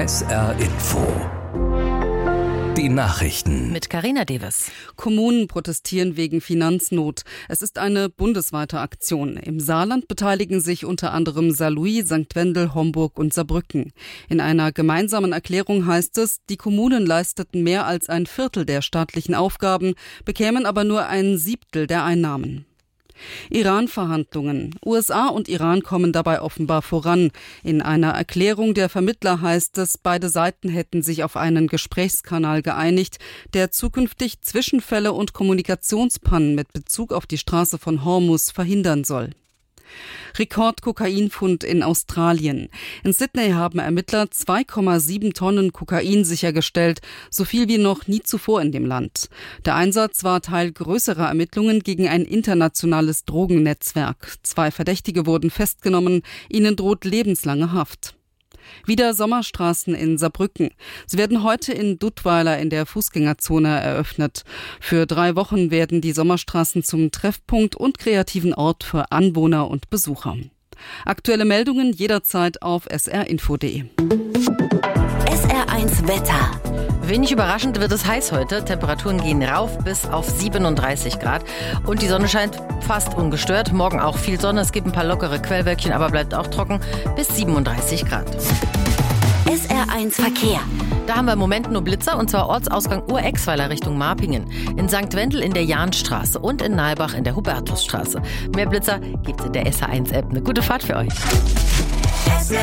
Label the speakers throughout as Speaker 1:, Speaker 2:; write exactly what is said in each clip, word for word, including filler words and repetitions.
Speaker 1: S R Info. Die Nachrichten.
Speaker 2: Mit Carina Deves.
Speaker 3: Kommunen protestieren wegen Finanznot. Es ist eine bundesweite Aktion. Im Saarland beteiligen sich unter anderem Saarlouis, Sankt Wendel, Homburg und Saarbrücken. In einer gemeinsamen Erklärung heißt es, die Kommunen leisteten mehr als ein Viertel der staatlichen Aufgaben, bekämen aber nur ein Siebtel der Einnahmen. Iran-Verhandlungen. U S A und Iran kommen dabei offenbar voran. In einer Erklärung der Vermittler heißt es, beide Seiten hätten sich auf einen Gesprächskanal geeinigt, der zukünftig Zwischenfälle und Kommunikationspannen mit Bezug auf die Straße von Hormuz verhindern soll. Rekord-Kokainfund in Australien. In Sydney haben Ermittler zwei Komma sieben Tonnen Kokain sichergestellt, so viel wie noch nie zuvor in dem Land. Der Einsatz war Teil größerer Ermittlungen gegen ein internationales Drogennetzwerk. Zwei Verdächtige wurden festgenommen, ihnen droht lebenslange Haft. Wieder Sommerstraßen in Saarbrücken. Sie werden heute in Duttweiler in der Fußgängerzone eröffnet. Für drei Wochen werden die Sommerstraßen zum Treffpunkt und kreativen Ort für Anwohner und Besucher. Aktuelle Meldungen jederzeit auf s r info punkt d e.
Speaker 2: S R eins Wetter. Wenig überraschend wird es heiß heute. Temperaturen gehen rauf bis auf siebenunddreißig Grad. Und die Sonne scheint fast ungestört. Morgen auch viel Sonne. Es gibt ein paar lockere Quellwölkchen, aber bleibt auch trocken bis siebenunddreißig Grad.
Speaker 4: S R eins Verkehr.
Speaker 2: Da haben wir im Moment nur Blitzer, und zwar Ortsausgang Urexweiler Richtung Marpingen, in Sankt Wendel in der Jahnstraße und in Nalbach in der Hubertusstraße. Mehr Blitzer gibt's in der S R eins App. Eine gute Fahrt für euch.
Speaker 1: S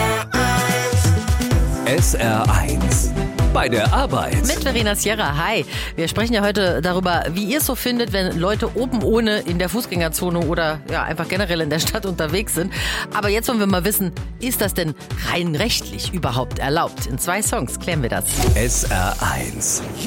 Speaker 1: R eins. Bei der Arbeit.
Speaker 2: Mit Verena Sierra. Hi. Wir sprechen ja heute darüber, wie ihr es so findet, wenn Leute oben ohne in der Fußgängerzone oder ja einfach generell in der Stadt unterwegs sind. Aber jetzt wollen wir mal wissen, ist das denn rein rechtlich überhaupt erlaubt? In zwei Songs klären wir das.
Speaker 1: S R eins.